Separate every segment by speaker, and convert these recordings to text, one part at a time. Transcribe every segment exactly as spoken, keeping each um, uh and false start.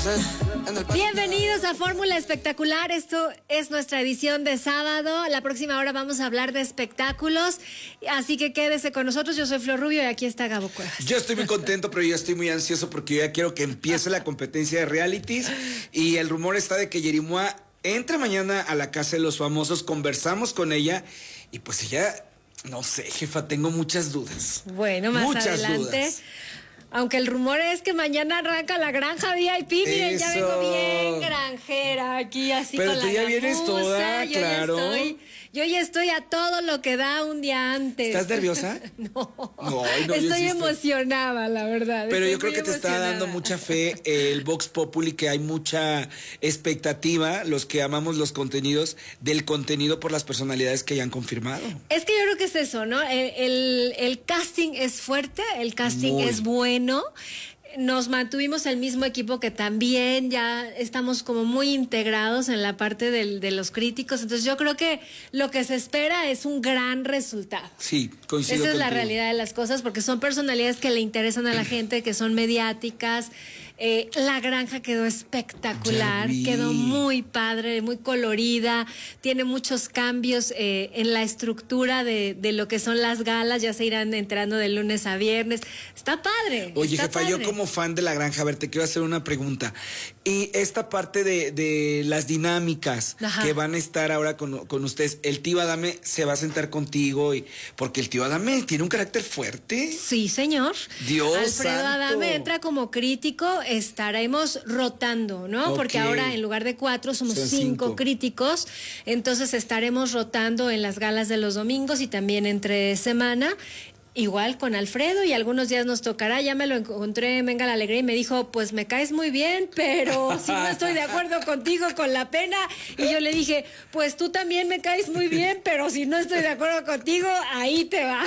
Speaker 1: Bienvenidos a Fórmula Espectacular. Esto es nuestra edición de sábado. La próxima hora vamos a hablar de espectáculos, así que quédese con nosotros. Yo soy Flor Rubio y aquí está Gabo Cuevas.
Speaker 2: Yo estoy muy contento, pero yo estoy muy ansioso porque yo ya quiero que empiece la competencia de realities. Y el rumor está de que Yerimoa entra mañana a la Casa de los Famosos. Conversamos con ella y pues ella, no sé, jefa, tengo muchas dudas.
Speaker 1: Bueno, más
Speaker 2: muchas
Speaker 1: adelante.
Speaker 2: Dudas.
Speaker 1: Aunque el rumor es que mañana arranca la granja V I P. Miren, ya vengo bien granjera aquí, así
Speaker 2: pero
Speaker 1: con
Speaker 2: tú
Speaker 1: la
Speaker 2: ya
Speaker 1: gamuza.
Speaker 2: vienes toda,
Speaker 1: yo
Speaker 2: claro.
Speaker 1: Ya estoy, yo ya estoy a todo lo que da un día antes.
Speaker 2: ¿Estás nerviosa?
Speaker 1: No.
Speaker 2: No, no
Speaker 1: estoy
Speaker 2: sí
Speaker 1: emocionada, la verdad.
Speaker 2: Pero
Speaker 1: estoy
Speaker 2: yo creo que te
Speaker 1: emocionada.
Speaker 2: está dando mucha fe el Vox Populi, que hay mucha expectativa, los que amamos los contenidos, del contenido por las personalidades que ya han confirmado.
Speaker 1: Es que yo creo que es eso, ¿no? El, el, el casting es fuerte, el casting
Speaker 2: Muy.
Speaker 1: es bueno. Nos mantuvimos el mismo equipo, que también ya estamos como muy integrados en la parte del, de los críticos. Entonces yo creo que lo que se espera es un gran resultado.
Speaker 2: Sí, coincido
Speaker 1: Esa es
Speaker 2: contigo.
Speaker 1: la realidad de las cosas, porque son personalidades que le interesan a la gente, que son mediáticas. Eh, la granja quedó espectacular, quedó muy padre, muy colorida, tiene muchos cambios eh, en la estructura de, de lo que son las galas, ya se irán entrando de lunes a viernes. Está padre.
Speaker 2: Oye,
Speaker 1: está
Speaker 2: jefa,
Speaker 1: padre.
Speaker 2: yo como fan de la granja, a ver, te quiero hacer una pregunta. Y esta parte de, de las dinámicas
Speaker 1: Ajá.
Speaker 2: que van a estar ahora con, con ustedes, el tío Adame se va a sentar contigo, y porque el tío Adame tiene un carácter fuerte.
Speaker 1: Sí, señor.
Speaker 2: Dios
Speaker 1: Alfredo
Speaker 2: santo.
Speaker 1: Adame entra como crítico, estaremos rotando, ¿no?
Speaker 2: Ok.
Speaker 1: Porque ahora en lugar de cuatro somos
Speaker 2: Son
Speaker 1: cinco,
Speaker 2: cinco
Speaker 1: críticos, entonces estaremos rotando en las galas de los domingos y también entre semana. Igual con Alfredo, y algunos días nos tocará. Ya me lo encontré en Venga la Alegría y me dijo, pues me caes muy bien, pero si no estoy de acuerdo contigo con la pena. Y yo le dije, pues tú también me caes muy bien, pero si no estoy de acuerdo contigo, ahí te va.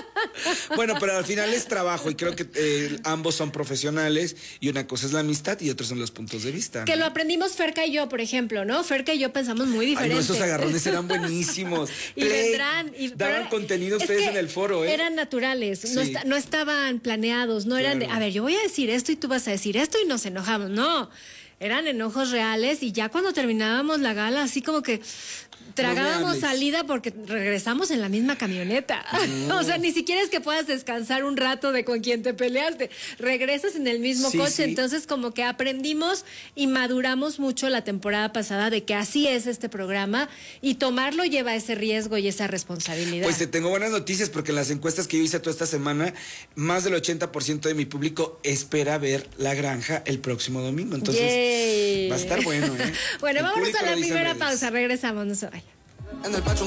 Speaker 2: Bueno, pero al final es trabajo y creo que eh, ambos son profesionales, y una cosa es la amistad y otra son los puntos de vista, ¿no?
Speaker 1: Que lo aprendimos Ferca y yo, por ejemplo, ¿no? Ferca y yo pensamos muy diferente.
Speaker 2: Ay, no, esos agarrones eran buenísimos.
Speaker 1: Y
Speaker 2: Play,
Speaker 1: vendrán. Y,
Speaker 2: daban
Speaker 1: pero,
Speaker 2: contenido
Speaker 1: es
Speaker 2: ustedes
Speaker 1: que
Speaker 2: en el foro, ¿eh?
Speaker 1: Eran naturales, no,
Speaker 2: Sí.
Speaker 1: esta, no estaban planeados, no eran
Speaker 2: Claro.
Speaker 1: de, a ver, yo voy a decir esto y tú vas a decir esto y nos enojamos. No, eran enojos reales, y ya cuando terminábamos la gala, así como que tragábamos
Speaker 2: no
Speaker 1: salida porque regresamos en la misma camioneta.
Speaker 2: No.
Speaker 1: O sea, ni siquiera es que puedas descansar un rato de con quien te peleaste. Regresas en el mismo
Speaker 2: Sí,
Speaker 1: coche.
Speaker 2: sí.
Speaker 1: Entonces, como que aprendimos y maduramos mucho la temporada pasada de que así es este programa, y tomarlo lleva ese riesgo y esa responsabilidad.
Speaker 2: Pues te tengo buenas noticias, porque en las encuestas que yo hice toda esta semana, más del ochenta por ciento de mi público espera ver La Granja el próximo domingo. Entonces,
Speaker 1: Yay.
Speaker 2: va a estar bueno, ¿eh?
Speaker 1: Bueno,
Speaker 2: El
Speaker 1: vámonos
Speaker 2: público
Speaker 1: a la
Speaker 2: lo dice en
Speaker 1: primera
Speaker 2: redes.
Speaker 1: pausa. Regresamos, no se vayan.
Speaker 3: En el pecho